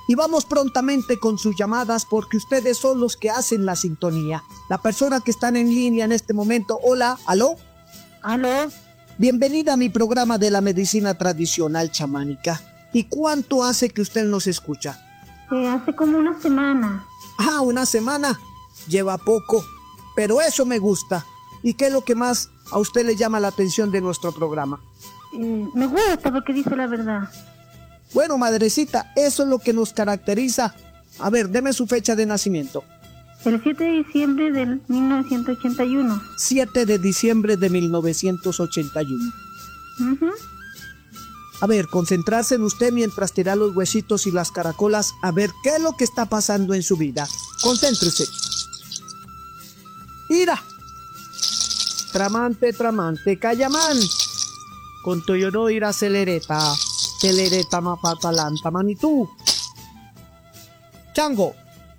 Y vamos prontamente con sus llamadas porque ustedes son los que hacen la sintonía. La persona que están en línea en este momento, hola, ¿aló? ¿Aló? Bienvenida a mi programa de la medicina tradicional chamánica. ¿Y cuánto hace que usted nos escucha? Hace como una semana. Ah, una semana. Lleva poco, pero eso me gusta. ¿Y qué es lo que más a usted le llama la atención de nuestro programa? Me gusta porque dice la verdad. Bueno, madrecita, eso es lo que nos caracteriza. A ver, deme su fecha de nacimiento. El 7 de diciembre del 1981. 7 de diciembre de 1981. Uh-huh. A ver, concentrarse en usted mientras tira los huesitos y las caracolas a ver qué es lo que está pasando en su vida. Concéntrese. ¡Ira! Tramante, tramante, cayamán. Con toyoro ira celereta. Celereta mapatalanta manitú. Chango.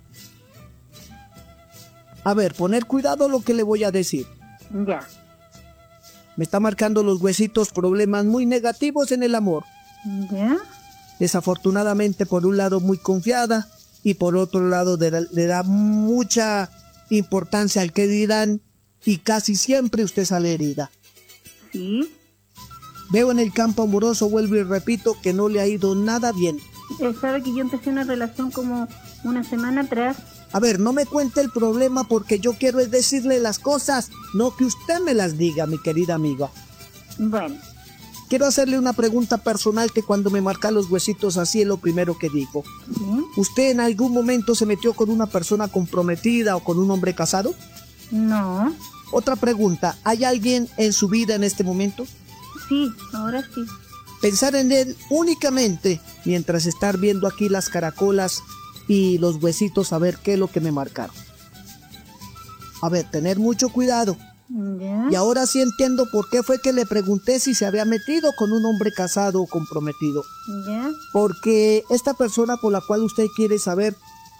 A ver, poner cuidado lo que le voy a decir. Ya. Me está marcando los huesitos problemas muy negativos en el amor. ¿Ya? Desafortunadamente, por un lado muy confiada y por otro lado le da mucha importancia al que dirán y casi siempre usted sale herida. Sí. Veo en el campo amoroso, vuelvo y repito, que no le ha ido nada bien. Sabe que yo empecé una relación como una semana atrás. A ver, no me cuente el problema porque yo quiero es decirle las cosas, no que usted me las diga, mi querida amiga. Bueno. Quiero hacerle una pregunta personal que cuando me marca los huesitos así es lo primero que digo. ¿Sí? ¿Usted en algún momento se metió con una persona comprometida o con un hombre casado? No. Otra pregunta, ¿hay alguien en su vida en este momento? Sí, ahora sí. Pensar en él únicamente mientras estar viendo aquí las caracolas y los huesitos a ver qué es lo que me marcaron. A ver, tener mucho cuidado. ¿Ya? Y ahora sí entiendo por qué fue que le pregunté si se había metido con un hombre casado o comprometido. ¿Ya? Porque esta persona por la cual usted quiere saber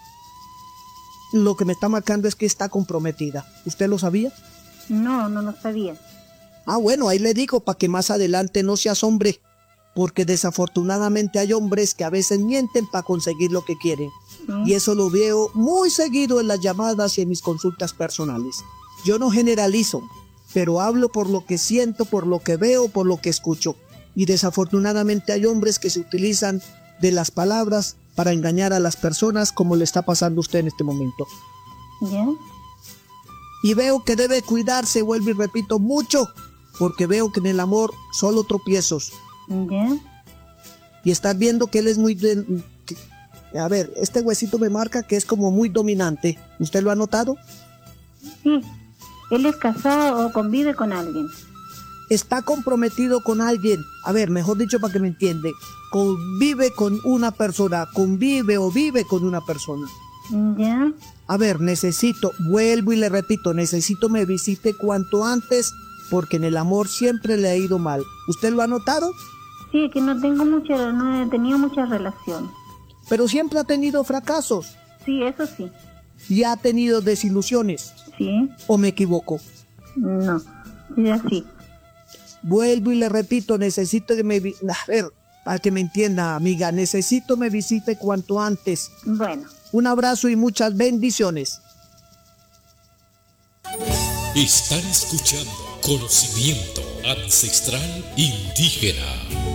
lo que me está marcando es que está comprometida. ¿Usted lo sabía? No lo sabía. Ah, bueno, ahí le digo para que más adelante no se asombre. Porque desafortunadamente hay hombres que a veces mienten para conseguir lo que quieren. ¿Sí? Y eso lo veo muy seguido en las llamadas y en mis consultas personales. Yo no generalizo, pero hablo por lo que siento, por lo que veo, por lo que escucho. Y desafortunadamente hay hombres que se utilizan de las palabras para engañar a las personas como le está pasando a usted en este momento. ¿Ya? Y veo que debe cuidarse, vuelvo y repito, mucho, porque veo que en el amor solo tropiezos. ¿Ya? Y estar viendo que él es muy... A ver, este huesito me marca que es como muy dominante. ¿Usted lo ha notado? Sí. Él es casado o convive con alguien. Está comprometido con alguien. A ver, mejor dicho para que me entiende. Convive con una persona. Convive o vive con una persona. ¿Ya? A ver, vuelvo y le repito, necesito me visite cuanto antes porque en el amor siempre le ha ido mal. ¿Usted lo ha notado? Sí, que no he tenido mucha relación. Pero siempre ha tenido fracasos Sí, eso sí. y ha tenido desilusiones. Sí. ¿O me equivoco? No. Ya sí. Vuelvo y le repito, necesito que a ver, para que me entienda, amiga, necesito me visite cuanto antes. Bueno. Un abrazo y muchas bendiciones. Están escuchando Conocimiento Ancestral Indígena.